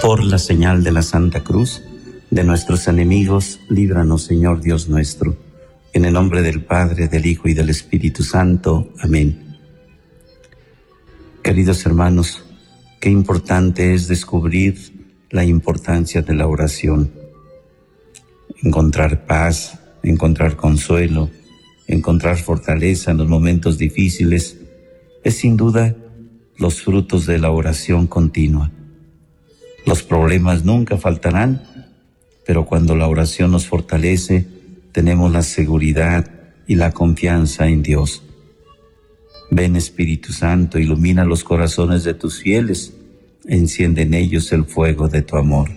Por la señal de la Santa Cruz, de nuestros enemigos, líbranos, Señor Dios nuestro. En el nombre del Padre, del Hijo y del Espíritu Santo. Amén. Queridos hermanos, qué importante es descubrir la importancia de la oración. Encontrar paz, encontrar consuelo, encontrar fortaleza en los momentos difíciles, es sin duda los frutos de la oración continua. Los problemas nunca faltarán, pero cuando la oración nos fortalece, tenemos la seguridad y la confianza en Dios. Ven, Espíritu Santo, ilumina los corazones de tus fieles, enciende en ellos el fuego de tu amor.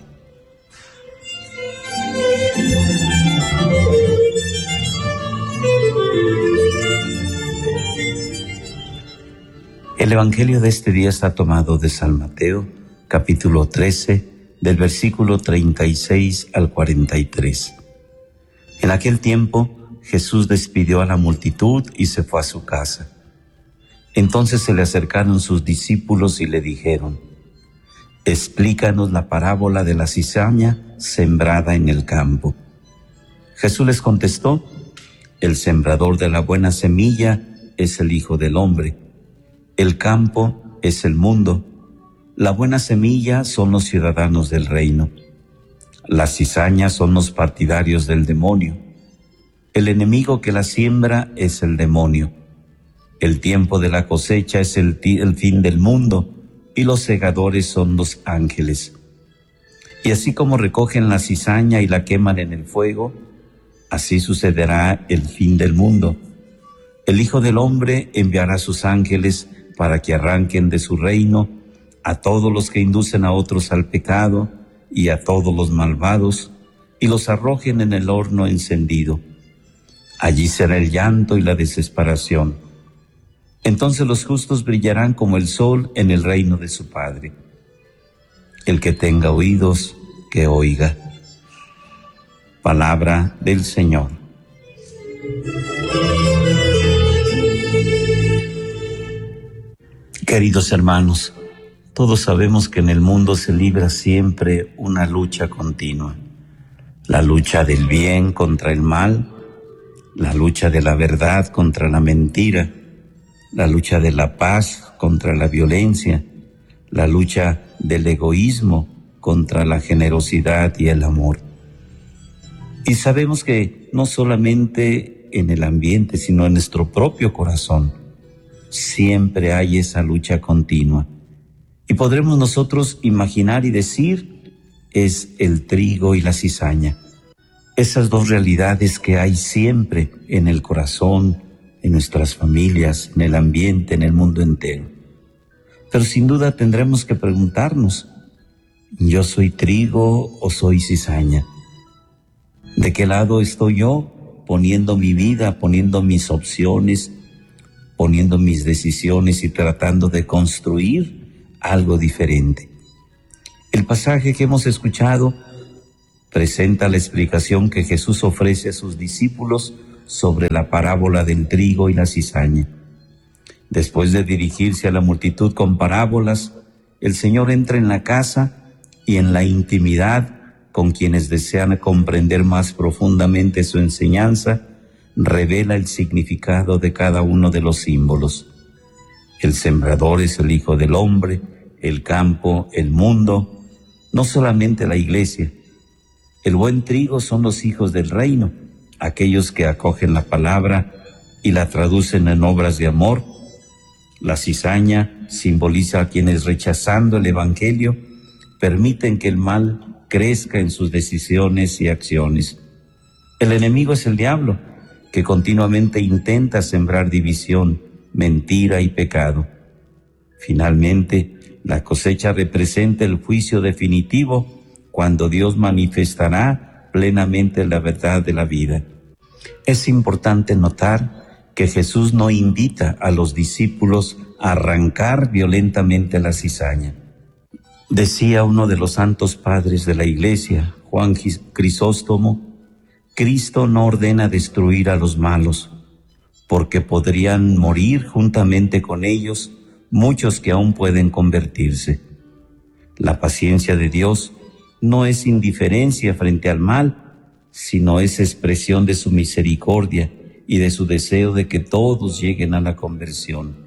El Evangelio de este día está tomado de San Mateo, capítulo 13, del versículo 36 al 43. En aquel tiempo, Jesús despidió a la multitud y se fue a su casa. Entonces se le acercaron sus discípulos y le dijeron: «Explícanos la parábola de la cizaña sembrada en el campo». Jesús les contestó: «El sembrador de la buena semilla es el Hijo del Hombre. El campo es el mundo. La buena semilla son los ciudadanos del reino. Las cizañas son los partidarios del demonio. El enemigo que la siembra es el demonio. El tiempo de la cosecha es el fin del mundo, y los segadores son los ángeles. Y así como recogen la cizaña y la queman en el fuego, así sucederá el fin del mundo. El Hijo del Hombre enviará a sus ángeles para que arranquen de su reino a todos los que inducen a otros al pecado y a todos los malvados, y los arrojen en el horno encendido. Allí será el llanto y la desesperación. Entonces los justos brillarán como el sol en el reino de su Padre. El que tenga oídos, que oiga». Palabra del Señor. Queridos hermanos, todos sabemos que en el mundo se libra siempre una lucha continua. La lucha del bien contra el mal, la lucha de la verdad contra la mentira, la lucha de la paz contra la violencia, la lucha del egoísmo contra la generosidad y el amor. Y sabemos que no solamente en el ambiente, sino en nuestro propio corazón, siempre hay esa lucha continua. Y podremos nosotros imaginar y decir, es el trigo y la cizaña. Esas dos realidades que hay siempre en el corazón, en nuestras familias, en el ambiente, en el mundo entero. Pero sin duda tendremos que preguntarnos, ¿yo soy trigo o soy cizaña? ¿De qué lado estoy yo poniendo mi vida, poniendo mis opciones, poniendo mis decisiones y tratando de construir algo diferente? El pasaje que hemos escuchado presenta la explicación que Jesús ofrece a sus discípulos sobre la parábola del trigo y la cizaña. Después de dirigirse a la multitud con parábolas, el Señor entra en la casa y en la intimidad con quienes desean comprender más profundamente su enseñanza, revela el significado de cada uno de los símbolos. El sembrador es el Hijo del Hombre, el campo, el mundo, no solamente la iglesia. El buen trigo son los hijos del reino, aquellos que acogen la palabra y la traducen en obras de amor. La cizaña simboliza a quienes, rechazando el Evangelio, permiten que el mal crezca en sus decisiones y acciones. El enemigo es el diablo, que continuamente intenta sembrar división, mentira y pecado. Finalmente, la cosecha representa el juicio definitivo, cuando Dios manifestará plenamente la verdad de la vida. Es importante notar que Jesús no invita a los discípulos a arrancar violentamente la cizaña. Decía uno de los santos padres de la Iglesia, Juan Crisóstomo, Cristo no ordena destruir a los malos, porque podrían morir juntamente con ellos muchos que aún pueden convertirse. La paciencia de Dios no es indiferencia frente al mal, sino es expresión de su misericordia y de su deseo de que todos lleguen a la conversión.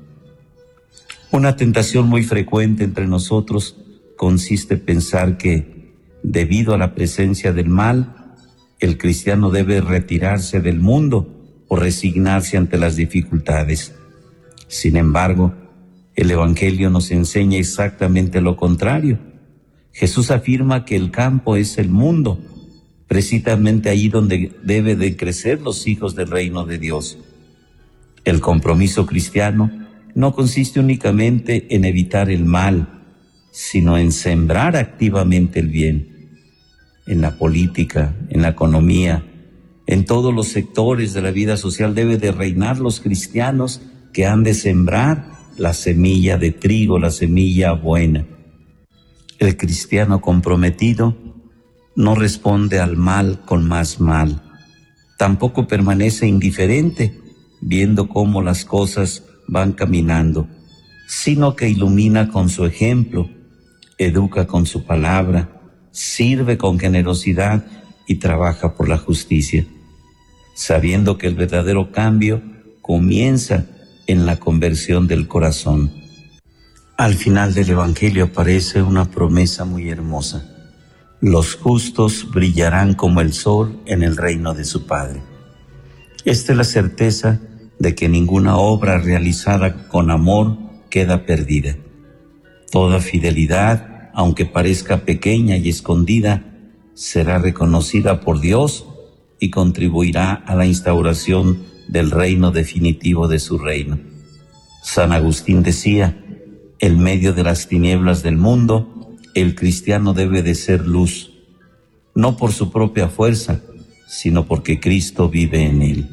Una tentación muy frecuente entre nosotros consiste en pensar que, debido a la presencia del mal, el cristiano debe retirarse del mundo o resignarse ante las dificultades. Sin embargo, el Evangelio nos enseña exactamente lo contrario. Jesús afirma que el campo es el mundo, precisamente ahí donde deben de crecer los hijos del reino de Dios. El compromiso cristiano no consiste únicamente en evitar el mal, sino en sembrar activamente el bien. En la política, en la economía, en todos los sectores de la vida social debe de reinar los cristianos que han de sembrar la semilla de trigo, la semilla buena. El cristiano comprometido no responde al mal con más mal. Tampoco permanece indiferente viendo cómo las cosas van caminando, sino que ilumina con su ejemplo, educa con su palabra, sirve con generosidad y trabaja por la justicia, sabiendo que el verdadero cambio comienza en la conversión del corazón. Al final del Evangelio aparece una promesa muy hermosa. Los justos brillarán como el sol en el reino de su Padre. Esta es la certeza de que ninguna obra realizada con amor queda perdida. Toda fidelidad, aunque parezca pequeña y escondida, será reconocida por Dios y contribuirá a la instauración del reino definitivo de su reino. San Agustín decía: en medio de las tinieblas del mundo, el cristiano debe de ser luz, no por su propia fuerza, sino porque Cristo vive en él.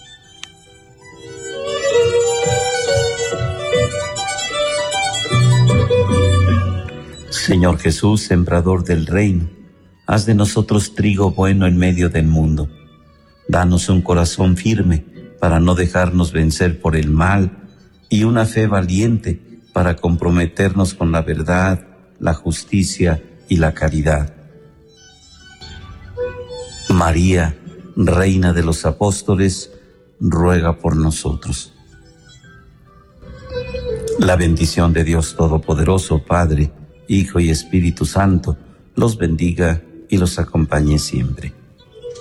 Señor Jesús, sembrador del reino, haz de nosotros trigo bueno en medio del mundo. Danos un corazón firme para no dejarnos vencer por el mal y una fe valiente para comprometernos con la verdad, la justicia y la caridad. María, Reina de los Apóstoles, ruega por nosotros. La bendición de Dios Todopoderoso, Padre, Hijo y Espíritu Santo, los bendiga y los acompañe siempre.